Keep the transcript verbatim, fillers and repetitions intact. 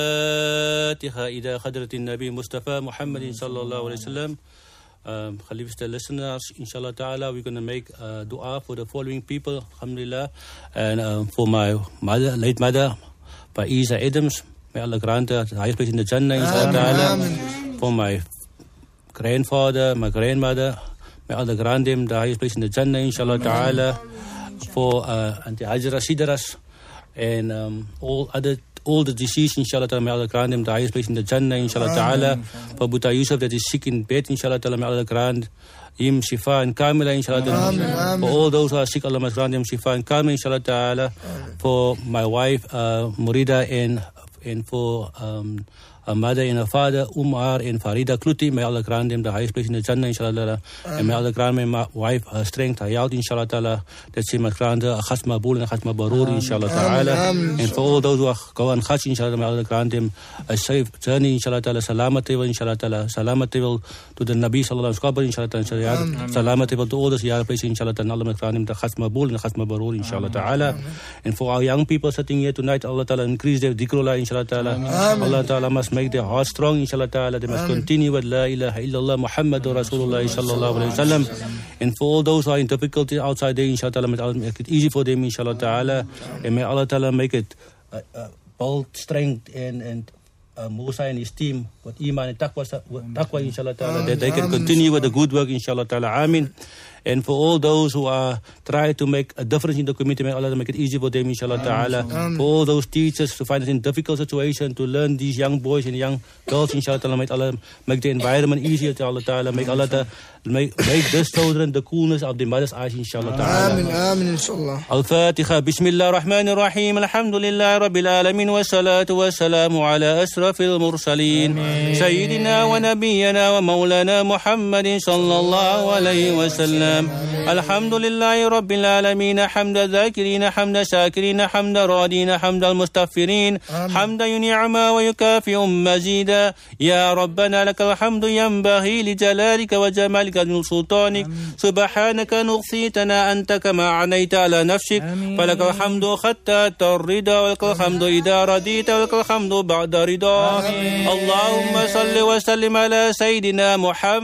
الفاتحة إلى حضرة النبي مصطفى محمد صلى الله عليه وسلم. Um, Khalif's listeners, inshallah ta'ala, we're going to make uh, dua for the following people, alhamdulillah, and um, for my mother, late mother, Faiza Adams, may Allah grant her the highest place in the Jannah, inshallah ta'ala. For my grandfather, my grandmother, may Allah grant them the highest place in the Jannah, inshallah ta'ala. For uh, Auntie Hajra Sidaras, and um, all other all the deceased, inshallah ta'ala, may Allah grant them the highest place in the Jannah, inshallah ta'ala. For Buta Yusuf that is sick in bed, inshallah ta'ala, may Allah grant him shifa and kamila, inshallah ta'ala. For all those who are sick, Allah must grant them shifa and kamila, inshallah ta'ala. For my wife, uh, Murida, and and for um, her mother and her father, Umar and Farida Kluti, may Allah grant them the highest place in the Jannah, inshallah ta'ala. And may Allah grant my wife her strength, her health, inshallah ta'ala, that she must grant her a khasma bul and a khasma barur, inshallah ta'ala. And for all those who are going khas, inshallah, may Allah grant them a safe journey, inshallah ta'ala, salamat table, inshallah ta'ala, salamat table to the Nabi sallallahu alaihi wasallam, inshallah ta'ala, salamat table to all the ziyarah places, inshallah ta'ala, Allah must grant them the khasma bul and the khasma barur, inshallah ta'ala. And for our young people sitting here tonight, Allah ta'ala, increase their dhikrullah, inshallah ta'ala. Allah ta'ala must make their heart strong, inshallah ta'ala. They must continue with La ilaha illallah Muhammadur Rasulullah sallallahu alayhi wa sallam. And for all those who are in difficulty outside there, inshallah ta'ala, may Allah make it easy for them, inshallah ta'ala. And may Allah ta'ala make it uh, uh, bold strength and, and uh, Musa and his team with iman and taqwa, taqwa inshallah ta'ala, that they can continue with the good work, inshallah ta'ala. Ameen. And for all those who are trying to make a difference in the community, may Allah make it easy for them, inshallah ta'ala. For all those teachers who find it in difficult situation to learn these young boys and young girls, inshallah ta'ala, may Allah make the environment easier, inshallah ta'ala. Make Allah ta'ala make, make this children the coolness of the mother's eyes, inshallah ta'ala. Amin, amin, inshallah. Al-Fatiha. Bismillah ar-Rahman ar-Rahim. Alhamdulillah Rabbil Alamin. Wa salatu wa salamu ala asrafil mursaleen. Sayyidina wa nabiyyana wa maulana Muhammadin sallallahu alayhi wa sallam. الحمد لله رب العالمين حمد الذاكرين حمد شاكرين حمد رادين حمد المستغفرين حمد ينعم ويكافئ مزيدا يا ربنا لك الحمد ينبغي لجلالك وجمالك سلطانك سبحانك نغثيتنا أنت كما عنيت على نفسك فلك الحمد حتى الرضا ولك الحمد إذا رضيت ولك الحمد بعد رضا اللهم صل وسلم على سيدنا محمد